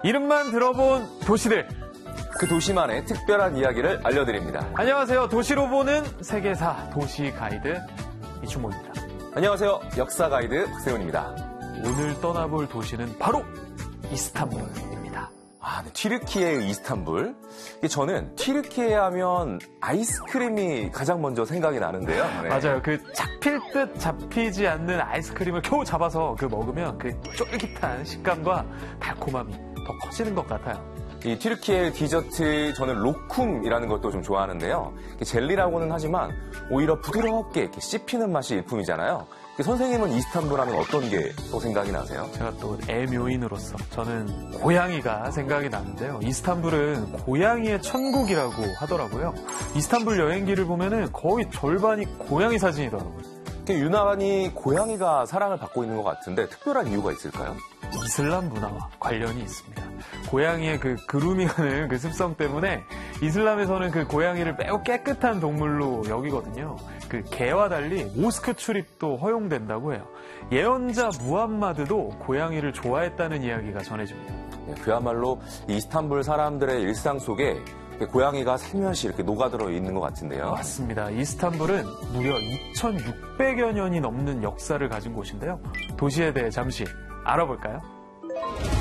이름만 들어본 도시들. 그 도시만의 특별한 이야기를 알려드립니다. 안녕하세요. 도시로 보는 세계사 도시 가이드 이충모입니다. 안녕하세요. 역사 가이드 박세훈입니다. 오늘 떠나볼 도시는 바로 이스탄불입니다. 네, 튀르키예의 이스탄불. 저는 튀르키예 하면 아이스크림이 가장 먼저 생각이 나는데요. 네. 맞아요. 그 잡힐 듯 잡히지 않는 아이스크림을 겨우 잡아서 먹으면 그 쫄깃한 식감과 달콤함이 더 커지는 것 같아요. 이 튀르키예 디저트, 저는 로쿰이라는 것도 좀 좋아하는데요. 젤리라고는 하지만 오히려 부드럽게 이렇게 씹히는 맛이 일품이잖아요. 선생님은 이스탄불 하면 어떤 게 또 생각이 나세요? 제가 또 애묘인으로서 저는 고양이가 생각이 나는데요. 이스탄불은 고양이의 천국이라고 하더라고요. 이스탄불 여행기를 보면은 거의 절반이 고양이 사진이더라고요. 유난히 고양이가 사랑을 받고 있는 것 같은데 특별한 이유가 있을까요? 이슬람 문화와 관련이 있습니다. 고양이의 그 그루밍하는 그 습성 때문에 이슬람에서는 그 고양이를 매우 깨끗한 동물로 여기거든요. 그 개와 달리 모스크 출입도 허용된다고 해요. 예언자 무함마드도 고양이를 좋아했다는 이야기가 전해집니다. 그야말로 이스탄불 사람들의 일상 속에 고양이가 살며시 이렇게 녹아들어 있는 것 같은데요. 맞습니다. 이스탄불은 무려 2600여 년이 넘는 역사를 가진 곳인데요. 도시에 대해 잠시 알아볼까요?